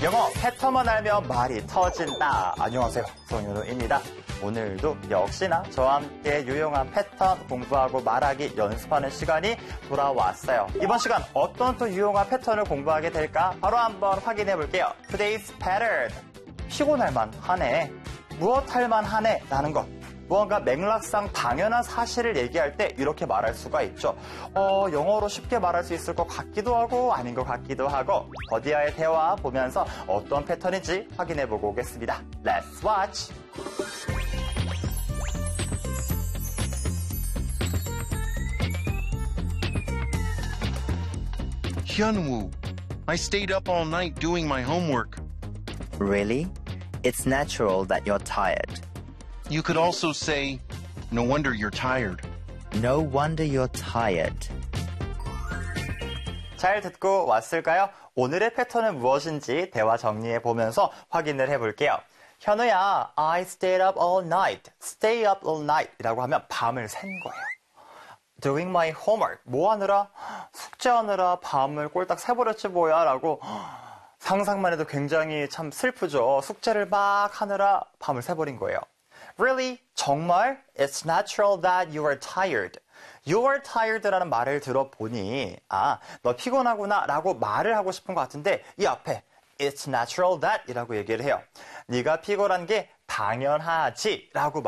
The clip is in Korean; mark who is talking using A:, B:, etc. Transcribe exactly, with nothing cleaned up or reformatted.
A: 영어 패턴만 알면 말이 터진다. 안녕하세요, 송윤우입니다. 오늘도 역시나 저와 함께 유용한 패턴 공부하고 말하기 연습하는 시간이 돌아왔어요. 이번 시간 어떤 또 유용한 패턴을 공부하게 될까? 바로 한번 확인해 볼게요. Today's pattern. 피곤할만 하네. 무엇 할만 하네 라는 것. 무언가 맥락상 당연한 사실을 얘기할 때 이렇게 말할 수가 있죠. 어, 영어로 쉽게 말할 수 있을 것 같기도 하고 아닌 것 같기도 하고 버디와의 대화 보면서 어떤 패턴인지 확인해보고 오겠습니다. Let's watch!
B: Hyunwoo, I stayed up all night doing my homework.
C: Really? It's natural that you're tired.
B: You could also say, no wonder you're tired.
C: No wonder you're tired.
A: 잘 듣고 왔을까요? 오늘의 패턴은 무엇인지 대화 정리해보면서 확인을 해볼게요. 현우야, I stayed up all night. Stay up all night 이라고 하면 밤을 샌 거예요. Doing my homework. 뭐 하느라? 숙제하느라 밤을 꼴딱 새버렸지 뭐야 라고 상상만 해도 굉장히 참 슬프죠. 숙제를 막 하느라 밤을 새버린 거예요. Really? 정말? It's natural that you are tired. You are tired라는 말을 들어보니 아, 너 피곤하구나 라고 말을 하고 싶은 것 같은데 이 앞에 It's natural that 이라고 얘기를 해요. 네가 피곤한 게 당연하지 라고